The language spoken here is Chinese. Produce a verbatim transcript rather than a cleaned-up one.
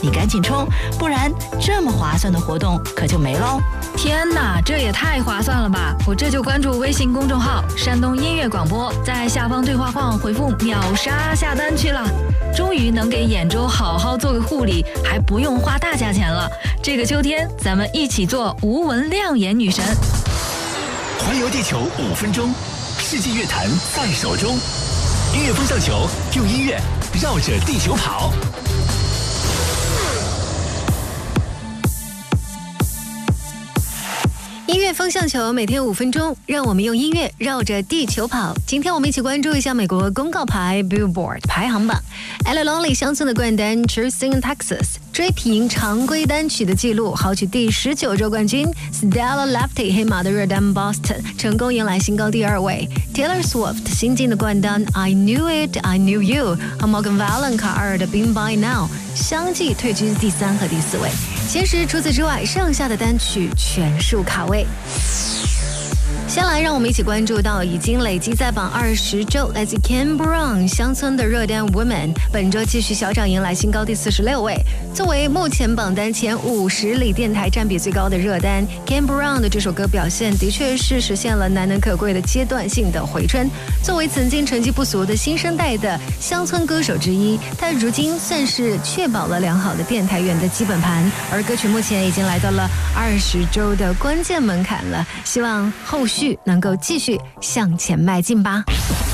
你赶紧冲，不然这么划算的活动可就没喽！ 天哪，这也太划算了吧！我这就关注微信公众号山东音乐广播，在下方对话框回复秒杀下单去了，终于能给兖州好好做个护理，还不用花大价钱了。这个秋天，咱们一起做无纹亮眼女神。 环游地球五分钟，世纪乐坛在手中。音乐风向球，用音乐绕着地球跑。 音乐风向球每天五分钟，让我们用音乐绕着地球跑。今天我们一起关注一下美国公告牌 Billboard 排行榜。Ella Longley 乡村的冠单 Truth in Texas 追平常规单曲的记录，豪取第十九周冠军。Stella Lefty 黑马的热单 Boston 成功迎来新高第二位。Taylor Swift 新晋的冠单 I Knew It I Knew You 和 Morgan Wallen 卡尔的 Been By Now 相继退居第三和第四位。其实除此之外，剩下的单曲全数卡位。先来让我们一起关注到已经累积在榜二十周，来自 Ken Brown 乡村的热单 Women 本周继续小涨，迎来新高第四十六位。作为目前榜单前五十里电台占比最高的热单， Ken Brown 的这首歌表现的确是实现了难能可贵的阶段性的回春。作为曾经成绩不俗的新生代的乡村歌手之一，他如今算是确保了良好的电台员的基本盘，而歌曲目前已经来到了二十周的关键门槛了，希望后续能够继续向前迈进吧。